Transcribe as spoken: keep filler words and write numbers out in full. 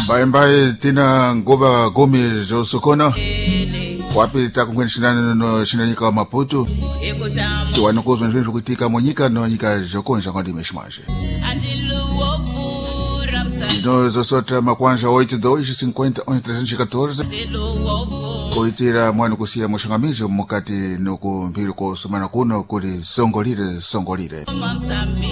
Mbaye mbaye tina ngoba gomi zosokona wapi takungweni shinani no shinanyika wa Maputo tiwani kuzo njiru kutika monyika no nyika jokonja kwa dimeshmaje ino zosota makwanja oito dois cinquenta onze trezentos e quatorze kuitira mwanu kusia moshangamizo mukati nuku mbiru kusumana kuno kuli songolire songolire